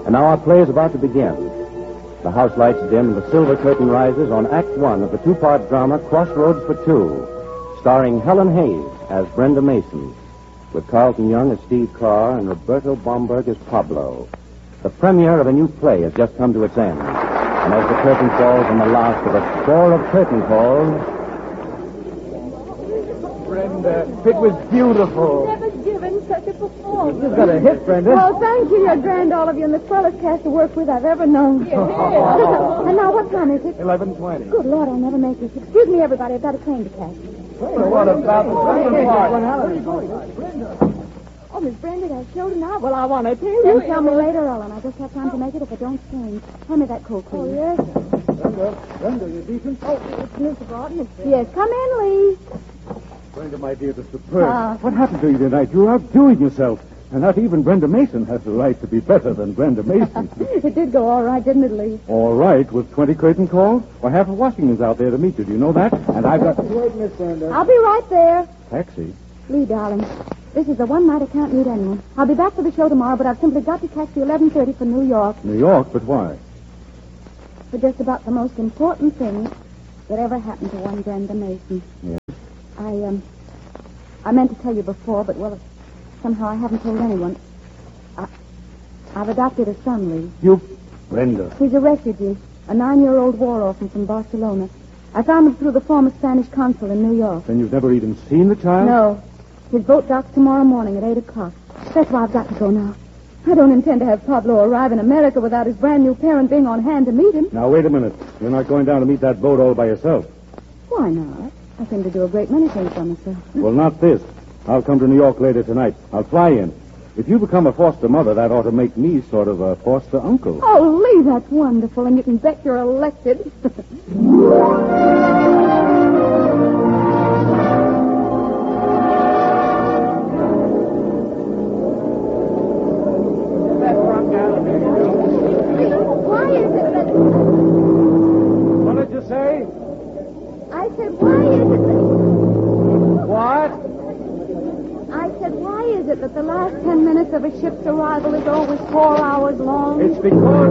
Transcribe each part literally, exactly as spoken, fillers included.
And now our play is about to begin. The house lights dim and the silver curtain rises on Act One of the two-part drama Crossroads for Two, starring Helen Hayes as Brenda Mason, with Carlton Young as Steve Carr and Roberto Bomberg as Pablo. The premiere of a new play has just come to its end. And as the curtain falls on the last of a score of curtain calls... Brenda, it was beautiful. Never given such a performance. You've got a hit, Brenda. Oh, thank you. You're grand, all of you, and the swellest cast of work with I've ever known. And now, what time is it? eleven twenty. Good Lord, I'll never make this. Excuse me, everybody. I've got a train to catch. Well, what about the second part? Oh, Miss Brenda, that's children now. Well, I want to tell you. Then tell me later, Ellen. I just have time to make it if I don't change. Hand me that coat, please. Oh, yes. Brenda, Brenda, you decent? Oh, it's Mister Gordon. Yes, come in, Lee. Brenda, my dear, the superb. Ah. What happened to you tonight? You're outdoing yourself. And not even Brenda Mason has the right to be better than Brenda Mason. It did go all right, didn't it, Lee? All right, with twenty curtain calls? Well, half of Washington's out there to meet you. Do you know that? And I've got... Wait, Miss Brenda. I'll be right there. Taxi? Lee, darling, this is the one night I can't meet anyone. I'll be back for the show tomorrow, but I've simply got to catch the eleven thirty for New York. New York? But why? For just about the most important thing that ever happened to one Brenda Mason. Yes. I, um... I meant to tell you before, but, well, somehow I haven't told anyone. I, I've adopted a son, Lee. You... Brenda. He's a refugee, a nine-year-old war orphan from Barcelona. I found him through the former Spanish consul in New York. Then you've never even seen the child? No. His boat docks tomorrow morning at eight o'clock. That's why I've got to go now. I don't intend to have Pablo arrive in America without his brand-new parent being on hand to meet him. Now, wait a minute. You're not going down to meet that boat all by yourself. Why not? I seem to do a great many things for myself. Well, not this. I'll come to New York later tonight. I'll fly in. If you become a foster mother, that ought to make me sort of a foster uncle. Oh, Lee, that's wonderful, and you can bet you're elected. Why is it that... What did you say? I said, why is it that... What? I said, why is it that the last ten minutes of a ship's arrival is always four hours long? It's because...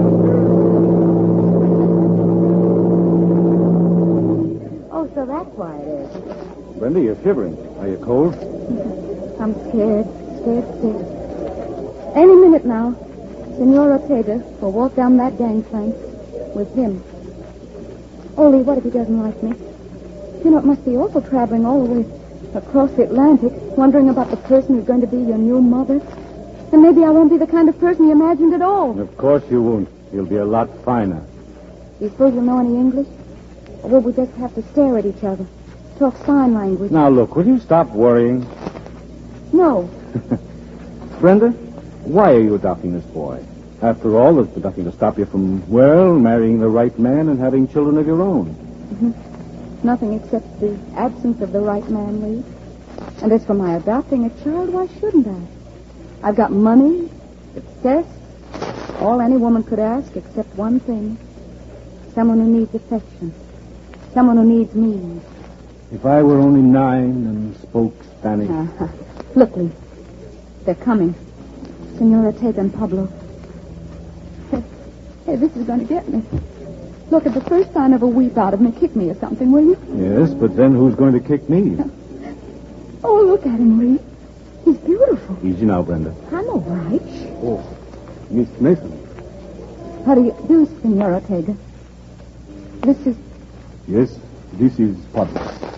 Oh, so that's why it is. Brenda, you're shivering. Are you cold? I'm scared. Scared sick. Any minute now, Senor Ortega will walk down that gangplank with him. Oh, Lee, what if he doesn't like me? You know, it must be awful traveling all the way across the Atlantic, wondering about the person who's going to be your new mother. And maybe I won't be the kind of person you imagined at all. Of course you won't. You'll be a lot finer. Do you suppose you'll know any English? Or will we just have to stare at each other? Talk sign language? Now, look, will you stop worrying? No. Brenda, why are you adopting this boy? After all, there's nothing to stop you from, well, marrying the right man and having children of your own. Mm-hmm. Nothing except the absence of the right man, Lee. And as for my adopting a child, why shouldn't I? I've got money, success, all any woman could ask except one thing. Someone who needs affection. Someone who needs me. If I were only nine and spoke Spanish. Uh-huh. Look, Lee. They're coming. Senora Ortega and Pablo. Hey, hey, this is going to get me. Look, at the first sign of a weep out of me, kick me or something, will you? Yes, but then who's going to kick me? Oh, look at him, Lee. He's beautiful. Easy now, Brenda. I'm all right. Oh, Miss Mason. How do you do, Senor Ortega? This is... Yes, this is Pablo.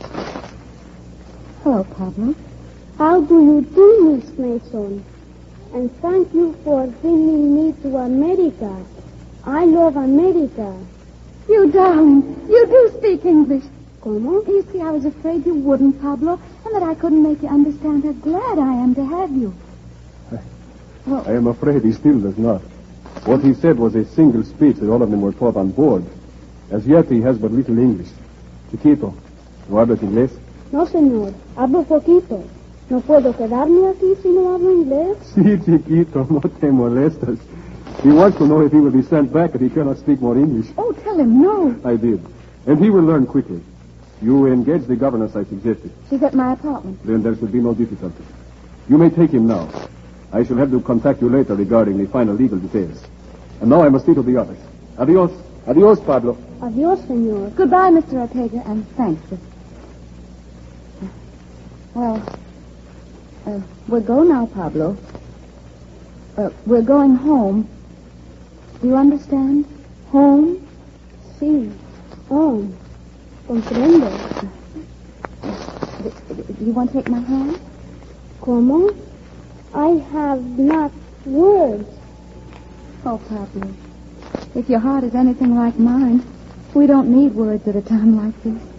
Hello, Pablo. How do you do, Miss Mason? And thank you for bringing me to America. I love America. You darling, you do speak English. Como? You see, I was afraid you wouldn't, Pablo, and that I couldn't make you understand how glad I am to have you. I, I am afraid he still does not. What he said was a single speech that all of them were taught on board. As yet, he has but little English. Chiquito, ¿no hablas inglés? No, señor. Hablo poquito. No puedo quedarme aquí si no hablo inglés. Sí, Chiquito, no te molestas. He wants to know if he will be sent back if he cannot speak more English. Oh, tell him no. I did. And he will learn quickly. You engage the governess I suggested. She's at my apartment. Then there should be no difficulty. You may take him now. I shall have to contact you later regarding the final legal details. And now I must see to the others. Adios. Adios, Pablo. Adios, senor. Goodbye, Mister Ortega, and thanks. Well, uh, we'll go now, Pablo. Uh, we're going home. Do you understand? Home? Sí. Home. Comprendo. Do you want to take my hand? ¿Cómo? I have not words. Oh, Pablo, if your heart is anything like mine, we don't need words at a time like this.